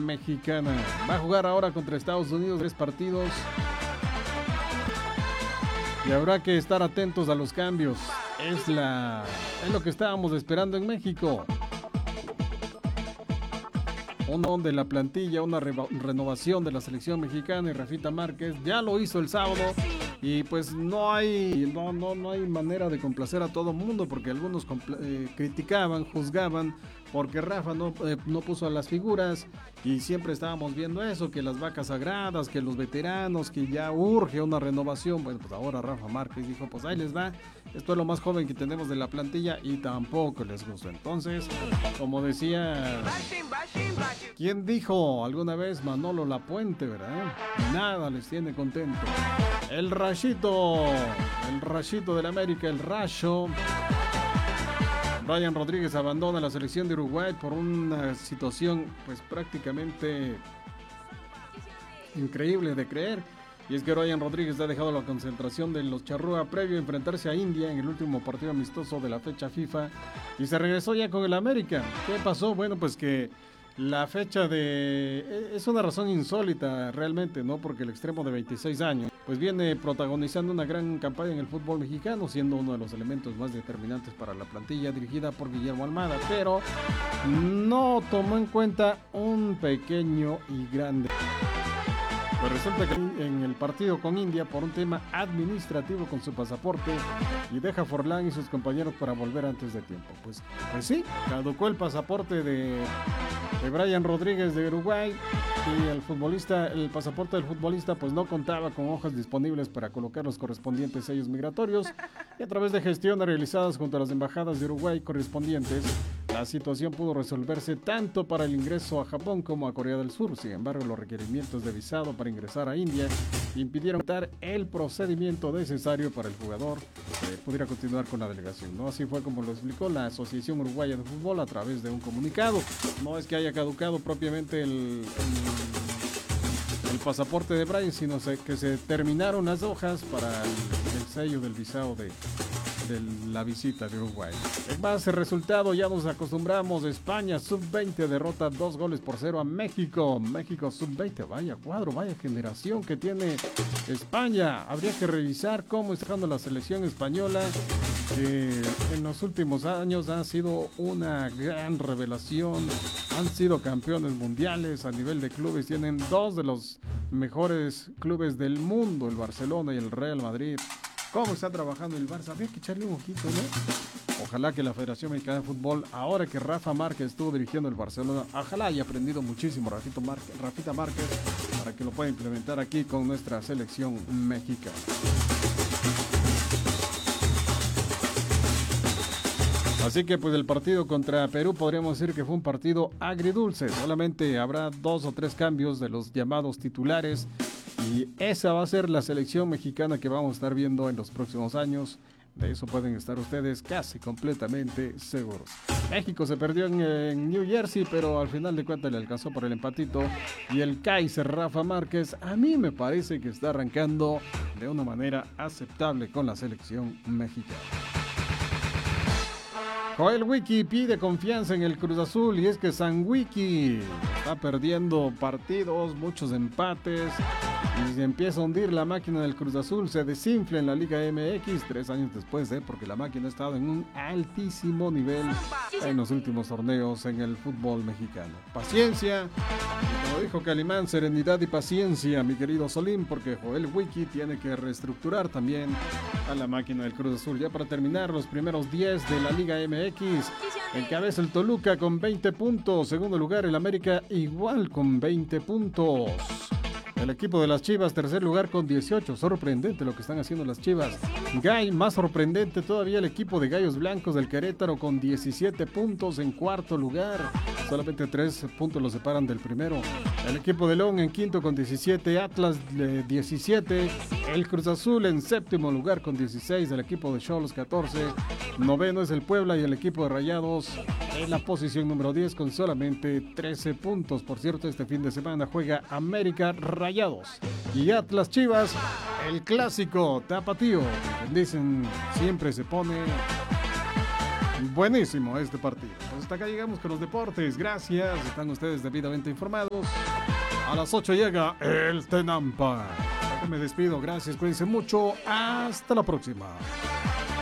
mexicana. Va a jugar ahora contra Estados Unidos 3 partidos. Y habrá que estar atentos a los cambios. Es lo que estábamos esperando en México. De la plantilla, una renovación de la selección mexicana, y Rafita Márquez ya lo hizo el sábado. Y pues no hay manera de complacer a todo mundo, porque algunos criticaban, juzgaban porque Rafa no puso a las figuras, y siempre estábamos viendo eso, que las vacas sagradas, que los veteranos, que ya urge una renovación. Bueno, pues ahora Rafa Márquez dijo, pues ahí les va, esto es lo más joven que tenemos de la plantilla, y tampoco les gustó. Entonces, como decía, ¿quién dijo alguna vez? Manolo Lapuente, ¿verdad? Nada les tiene contento. El Rayito del América, el Rayo. Brian Rodríguez abandona la selección de Uruguay por una situación pues prácticamente increíble de creer. Y es que Brian Rodríguez ha dejado la concentración de los Charrúa previo a enfrentarse a India en el último partido amistoso de la fecha FIFA, y se regresó ya con el América. ¿Qué pasó? Bueno, pues que la fecha es una razón insólita realmente, ¿no? Porque el extremo de 26 años pues viene protagonizando una gran campaña en el fútbol mexicano, siendo uno de los elementos más determinantes para la plantilla dirigida por Guillermo Almada, pero no tomó en cuenta un pequeño y grande. Pues resulta que en el partido con India, por un tema administrativo con su pasaporte, y deja Forlán y sus compañeros para volver antes de tiempo. Pues sí, caducó el pasaporte de Brian Rodríguez de Uruguay, y el pasaporte del futbolista pues no contaba con hojas disponibles para colocar los correspondientes sellos migratorios, y a través de gestiones realizadas junto a las embajadas de Uruguay correspondientes, la situación pudo resolverse tanto para el ingreso a Japón como a Corea del Sur. Sin embargo, los requerimientos de visado para ingresar a India impidieron dar el procedimiento necesario para el jugador pudiera continuar con la delegación, ¿no? Así fue como lo explicó la Asociación Uruguaya de Fútbol a través de un comunicado. No es que haya caducado propiamente el pasaporte de Brian, sino que se terminaron las hojas para el sello del visado de la visita de Uruguay. En base resultado, ya nos acostumbramos. España sub-20 derrota 2-0 a México. México sub-20, vaya cuadro, vaya generación que tiene España. Habría que revisar cómo está jugando la selección española, que en los últimos años ha sido una gran revelación. Han sido campeones mundiales a nivel de clubes, tienen dos de los mejores clubes del mundo, el Barcelona y el Real Madrid. ¿Cómo está trabajando el Barça? Habría que echarle un ojito, ¿no? Ojalá que la Federación Mexicana de Fútbol, ahora que Rafa Márquez estuvo dirigiendo el Barcelona, ojalá haya aprendido muchísimo Rafita Márquez, para que lo pueda implementar aquí con nuestra selección mexicana. Así que pues el partido contra Perú podríamos decir que fue un partido agridulce. Solamente habrá 2 o 3 cambios de los llamados titulares, y esa va a ser la selección mexicana que vamos a estar viendo en los próximos años. De eso pueden estar ustedes casi completamente seguros. México se perdió en New Jersey, pero al final de cuentas le alcanzó por el empatito. Y el Kaiser Rafa Márquez, a mí me parece que está arrancando de una manera aceptable con la selección mexicana. Joel Wiki pide confianza en el Cruz Azul, y es que San Wiki está perdiendo partidos, muchos empates, y se empieza a hundir la máquina del Cruz Azul. Se desinfla en la Liga MX 3 años después, porque la máquina ha estado en un altísimo nivel en los últimos torneos en el fútbol mexicano. Paciencia, como dijo Calimán, serenidad y paciencia, mi querido Solín, porque Joel Wiki tiene que reestructurar también a la máquina del Cruz Azul. Ya para terminar, los primeros 10 de la Liga MX. Encabeza el Toluca con 20 puntos. Segundo lugar el América, igual con 20 puntos. El equipo de las Chivas, tercer lugar con 18. Sorprendente lo que están haciendo las Chivas. Más sorprendente todavía el equipo de Gallos Blancos del Querétaro con 17 puntos en cuarto lugar. Solamente 3 puntos los separan del primero. El equipo de León en quinto con 17. Atlas 17. El Cruz Azul en séptimo lugar con 16. El equipo de Xolos 14. Noveno es el Puebla, y el equipo de Rayados en la posición número 10 con solamente 13 puntos. Por cierto, este fin de semana juega América Rayados y Atlas Chivas, el clásico tapatío. Dicen, siempre se pone Buenísimo este partido. Pues hasta acá llegamos con los deportes. Gracias. Están ustedes debidamente informados. A las 8 llega el Tenampa. Me despido. Gracias. Cuídense mucho. Hasta la próxima.